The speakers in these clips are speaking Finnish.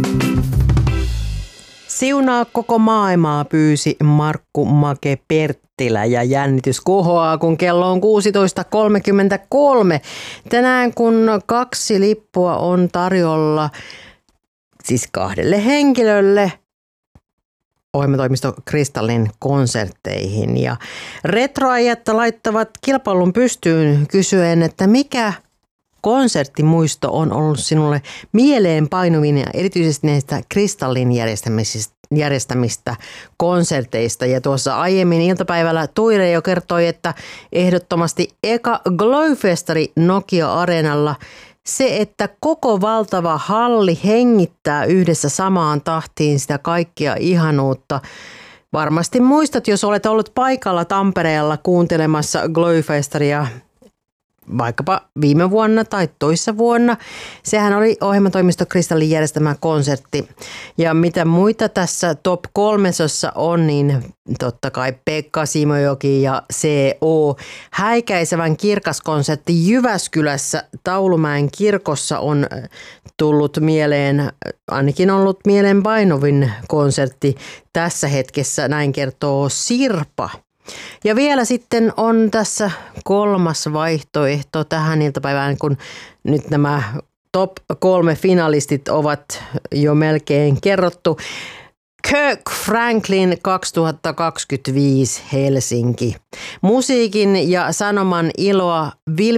Siunaa koko maailmaa pyysi Markku Make Perttilä ja jännitys kohoaa, kun kello on 16.33. Tänään kun 2 lippua on tarjolla, siis 2 henkilölle, ohjelmatoimisto Kristallin konsertteihin. Ja retroajat laittavat kilpailun pystyyn kysyen, että mikä konserttimuisto on ollut sinulle mieleen painuvin ja erityisesti näistä Kristallin järjestämistä konserteista. Ja tuossa aiemmin iltapäivällä Tuire jo kertoi, että ehdottomasti eka Glowfestari Nokia-areenalla se, että koko valtava halli hengittää yhdessä samaan tahtiin sitä kaikkia ihanuutta. Varmasti muistat, jos olet ollut paikalla Tampereella kuuntelemassa Glowfestaria vaikkapa viime vuonna tai toissa vuonna. Sehän oli ohjelmatoimisto Kristallin järjestämä konsertti. Ja mitä muita tässä top 3 on, niin totta kai Pekka Simojoki ja C.O. Häikäisevän kirkas konsertti Jyväskylässä Taulumäen kirkossa on tullut mieleen, ainakin ollut mieleen painuvin konsertti tässä hetkessä, näin kertoo Sirpa. Ja vielä sitten on tässä 3. vaihtoehto tähän iltapäivään, kun nyt nämä top 3 finalistit ovat jo melkein kerrottu. Kirk Franklin 2025 Helsinki. Musiikin ja sanoman iloa,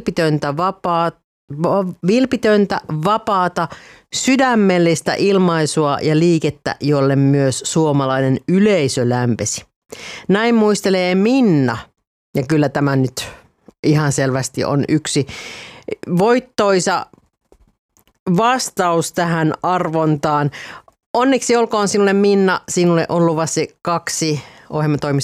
vilpitöntä vapaata, sydämellistä ilmaisua ja liikettä, jolle myös suomalainen yleisö lämpesi. Näin muistelee Minna, ja kyllä tämä nyt ihan selvästi on yksi voittoisa vastaus tähän arvontaan. Onneksi olkoon sinulle Minna, sinulle on luvassa 2 ohjelmatoimiston